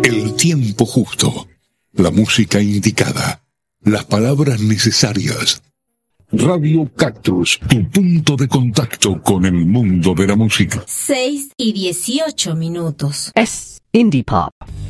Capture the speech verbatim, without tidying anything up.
El tiempo justo, la música indicada, las palabras necesarias. Radio Cactus, tu punto de contacto con el mundo de la música. seis y dieciocho minutos. Es Indie Pop.